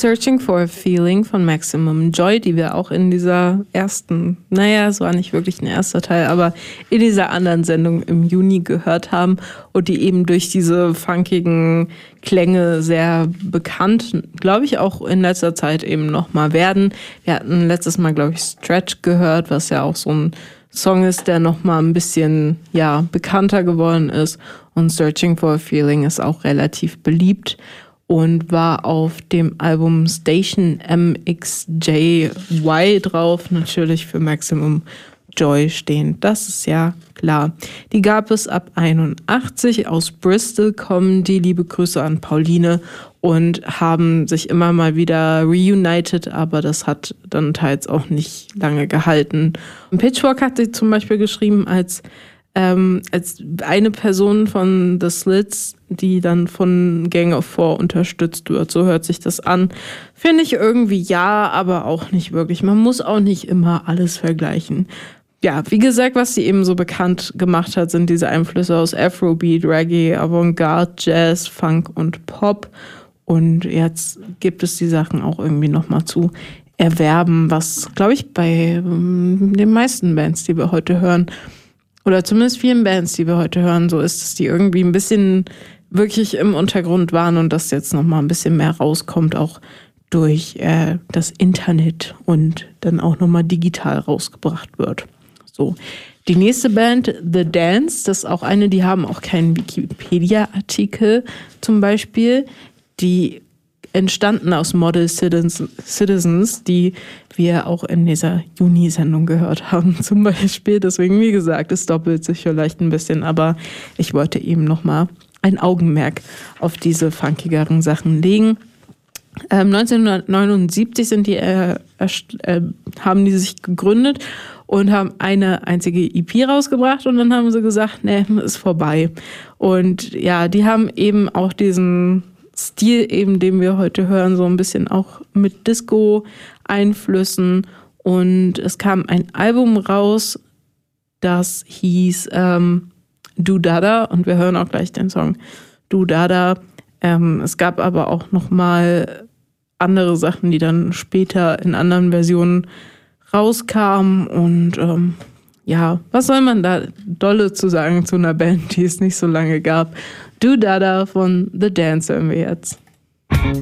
Searching for a Feeling von Maximum Joy, die wir auch in dieser ersten, es war nicht wirklich ein erster Teil, aber in dieser anderen Sendung im Juni gehört haben und die eben durch diese funkigen Klänge sehr bekannt, glaube ich, auch in letzter Zeit eben nochmal werden. Wir hatten letztes Mal, glaube ich, Stretch gehört, was ja auch so ein Song ist, der nochmal ein bisschen, bekannter geworden ist. Und Searching for a Feeling ist auch relativ beliebt und war auf dem Album Station MXJY drauf, natürlich für Maximum Joy stehend, das ist ja klar. Die gab es ab 81, aus Bristol kommen die, liebe Grüße an Pauline, und haben sich immer mal wieder reunited, aber das hat dann teils auch nicht lange gehalten. Pitchfork hat sie zum Beispiel geschrieben als eine Person von The Slits, die dann von Gang of Four unterstützt wird. So hört sich das an. Finde ich irgendwie ja, aber auch nicht wirklich. Man muss auch nicht immer alles vergleichen. Ja, wie gesagt, was sie eben so bekannt gemacht hat, sind diese Einflüsse aus Afrobeat, Reggae, Avantgarde, Jazz, Funk und Pop. Und jetzt gibt es die Sachen auch irgendwie nochmal zu erwerben, was, glaube ich, bei den meisten Bands, die wir heute hören, oder zumindest vielen Bands, die wir heute hören, so ist, dass die irgendwie ein bisschen wirklich im Untergrund waren und das jetzt nochmal ein bisschen mehr rauskommt, auch durch das Internet und dann auch nochmal digital rausgebracht wird. So, die nächste Band, The Dance, das ist auch eine, die haben auch keinen Wikipedia-Artikel zum Beispiel. Die entstanden aus Model Citizens, die wir auch in dieser Juni-Sendung gehört haben zum Beispiel. Deswegen, wie gesagt, es doppelt sich vielleicht ein bisschen, aber ich wollte eben nochmal ein Augenmerk auf diese funkigeren Sachen legen. 1979 haben die sich gegründet und haben eine einzige EP rausgebracht und dann haben sie gesagt, nee, ist vorbei. Und ja, die haben eben auch diesen Stil eben, den wir heute hören, so ein bisschen auch mit Disco-Einflüssen. Und es kam ein Album raus, das hieß Du Dada, und wir hören auch gleich den Song Du Dada. Es gab aber auch noch mal andere Sachen, die dann später in anderen Versionen rauskamen. Und was soll man da dolle zu sagen zu einer Band, die es nicht so lange gab? Du Dada von The Dance hören wir jetzt.